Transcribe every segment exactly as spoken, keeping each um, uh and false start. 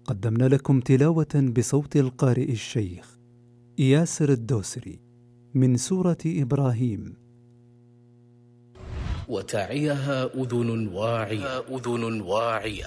قدمنا لكم تلاوة بصوت القارئ الشيخ ياسر الدوسري من سورة إبراهيم. وتعيها أذن واعية أذن واعية.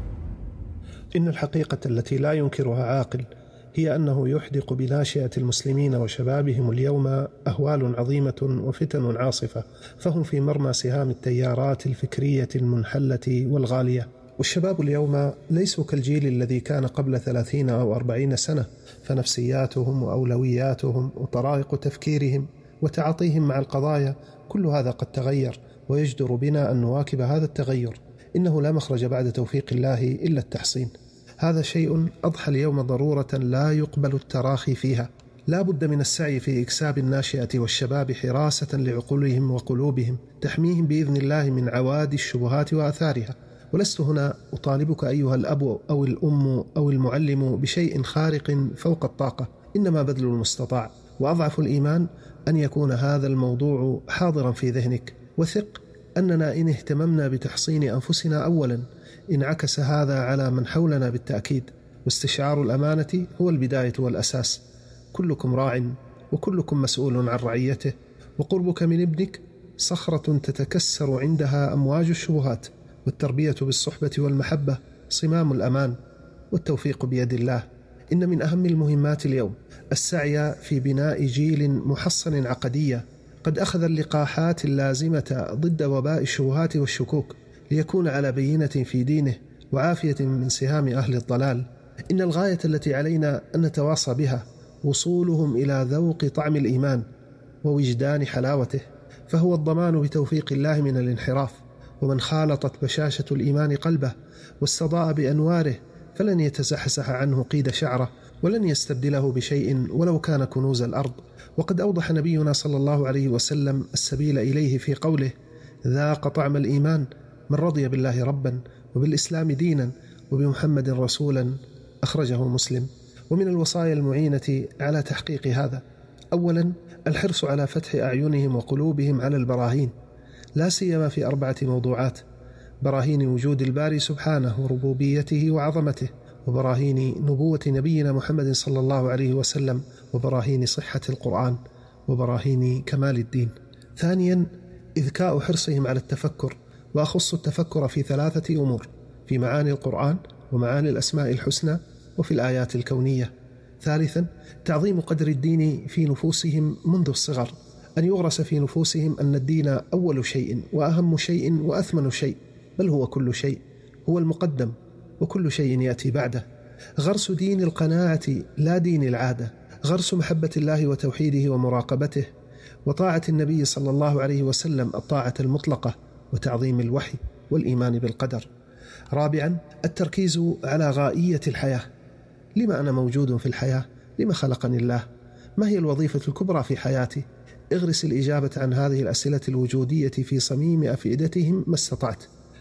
إن الحقيقة التي لا ينكرها عاقل هي أنه يحدق بناشئة المسلمين وشبابهم اليوم أهوال عظيمة وفتن عاصفة، فهم في مرمى سهام التيارات الفكرية المنحلة والغالية. والشباب اليوم ليسوا كالجيل الذي كان قبل ثلاثين أو أربعين سنة، فنفسياتهم وأولوياتهم وطرائق تفكيرهم وتعاطيهم مع القضايا كل هذا قد تغير، ويجدر بنا أن نواكب هذا التغير. إنه لا مخرج بعد توفيق الله إلا التحصين. هذا شيء أضحى اليوم ضرورة لا يقبل التراخي فيها. لا بد من السعي في إكساب الناشئة والشباب حراسة لعقولهم وقلوبهم تحميهم بإذن الله من عوادي الشبهات وآثارها. ولست هنا أطالبك أيها الأب أو الأم أو المعلم بشيء خارق فوق الطاقة، إنما بذل المستطاع. وأضعف الإيمان أن يكون هذا الموضوع حاضرا في ذهنك، وثق أننا إن اهتممنا بتحصين أنفسنا أولا انعكس هذا على من حولنا بالتأكيد. واستشعار الأمانة هو البداية والأساس. كلكم راع وكلكم مسؤول عن رعيته، وقربك من ابنك صخرة تتكسر عندها أمواج الشبهات، والتربية بالصحبة والمحبة صمام الأمان، والتوفيق بيد الله. إن من أهم المهمات اليوم السعي في بناء جيل محصن عقديا قد أخذ اللقاحات اللازمة ضد وباء الشبهات والشكوك، ليكون على بينة في دينه وعافية من سهام أهل الضلال. إن الغاية التي علينا أن نتواصى بها وصولهم إلى ذوق طعم الإيمان ووجدان حلاوته، فهو الضمان بتوفيق الله من الانحراف. ومن خالطت بشاشة الإيمان قلبه واستضاء بأنواره فلن يتزحزح عنه قيد شعره، ولن يستبدله بشيء ولو كان كنوز الأرض. وقد أوضح نبينا صلى الله عليه وسلم السبيل إليه في قوله: ذاق طعم الإيمان من رضي بالله ربا وبالإسلام دينا وبمحمد رسولا، أخرجه مسلم. ومن الوصايا المعينة على تحقيق هذا: أولا الحرص على فتح أعينهم وقلوبهم على البراهين، لا سيما في أربعة موضوعات: براهين وجود الباري سبحانه وربوبيته وعظمته، وبراهين نبوة نبينا محمد صلى الله عليه وسلم، وبراهين صحة القرآن، وبراهين كمال الدين. ثانيا إذكاء حرصهم على التفكر، وأخص التفكر في ثلاثة أمور: في معاني القرآن، ومعاني الأسماء الحسنى، وفي الآيات الكونية. ثالثا تعظيم قدر الدين في نفوسهم منذ الصغر، أن يغرس في نفوسهم أن الدين أول شيء وأهم شيء وأثمن شيء، بل هو كل شيء، هو المقدم، وكل شيء يأتي بعده. غرس دين القناعة لا دين العادة، غرس محبة الله وتوحيده ومراقبته، وطاعة النبي صلى الله عليه وسلم الطاعة المطلقة، وتعظيم الوحي والإيمان بالقدر. رابعا التركيز على غائية الحياة: لما أنا موجود في الحياة؟ لما خلقني الله؟ ما هي الوظيفة الكبرى في حياتي؟ اغرس الإجابة عن هذه الأسئلة الوجودية في صميم أفئدتهم ما استطعت.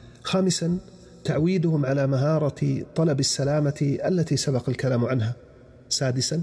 خامسا تعويدهم على مهارة طلب السلامة التي سبق الكلام عنها. سادسا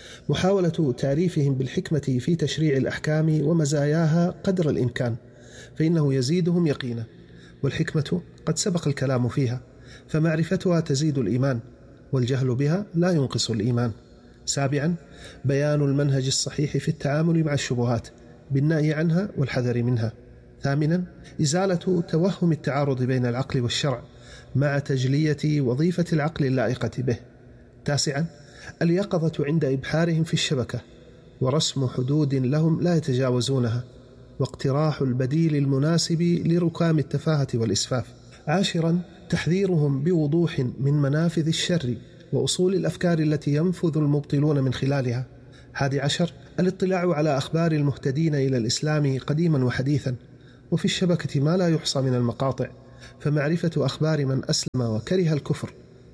محاولة تعريفهم بالحكمة في تشريع الأحكام ومزاياها قدر الإمكان، فإنه يزيدهم يقينا، والحكمة قد سبق الكلام فيها، فمعرفتها تزيد الإيمان، والجهل بها لا ينقص الإيمان. سابعا بيان المنهج الصحيح في التعامل مع الشبهات بالنهي عنها والحذر منها. ثامنا إزالة توهم التعارض بين العقل والشرع مع تجلية وظيفة العقل اللائقة به. تاسعا اليقظة عند إبحارهم في الشبكة، ورسم حدود لهم لا يتجاوزونها، واقتراح البديل المناسب لركام التفاهة والإسفاف. عاشرا تحذيرهم بوضوح من منافذ الشر وأصول الأفكار التي ينفذ المبطلون من خلالها. حادي عشر الاطلاع على أخبار المهتدين إلى الإسلام قديما وحديثا، وفي الشبكة ما لا يحصى من المقاطع، فمعرفة أخبار من أسلم وكره الكفر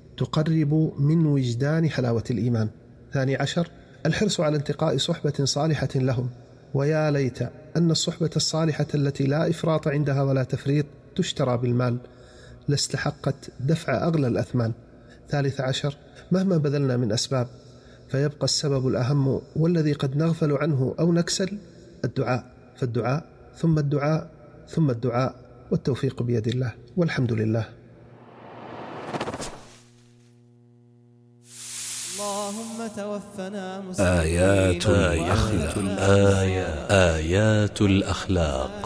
تقرب من وجدان حلاوة الإيمان. ثاني عشر الحرص على انتقاء صحبة صالحة لهم، ويا ليت أن الصحبة الصالحة التي لا إفراط عندها ولا تفريط تشترى بالمال، لاستحقت دفع أغلى الأثمان. ثالث عشر مهما بذلنا من أسباب فيبقى السبب الأهم والذي قد نغفل عنه أو نكسل: الدعاء، فالدعاء ثم الدعاء ثم الدعاء، والتوفيق بيد الله، والحمد لله. اللهم توفنا مسلمين. آيات الأخلاق. آيات الأخلاق.